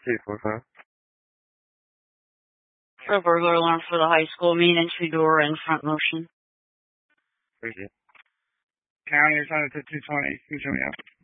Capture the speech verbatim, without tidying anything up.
two four five. For a burglar alarm for the high school, main entry door and front motion. Appreciate it. County, you're trying to two twenty. You can show me out.